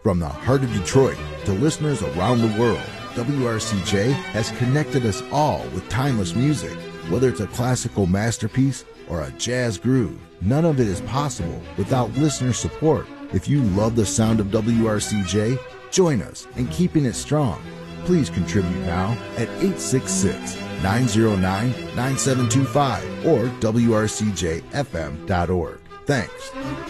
From the heart of Detroit to listeners around the world, WRCJ has connected us all with timeless music. Whether it's a classical masterpiece or a jazz groove, none of it is possible without listener support. If you love the sound of WRCJ, join us in keeping it strong. Please contribute now at 866-909-9725 or WRCJFM.org. Thanks.